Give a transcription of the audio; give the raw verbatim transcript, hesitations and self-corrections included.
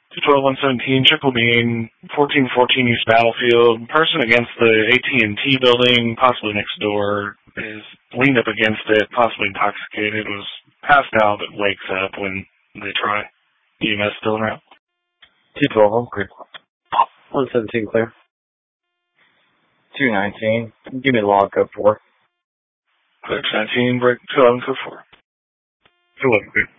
two twelve, one seventeen, Chickle Bean, fourteen fourteen East Battlefield. Person against the A T and T building, possibly next door, is leaned up against it, possibly intoxicated, was passed out, but wakes up when they try. E M S still around. two twelve, I'm clear. one seventeen, clear. two nineteen, give me the log code four. Clear two nineteen, break two eleven, code four. two eleven, clear.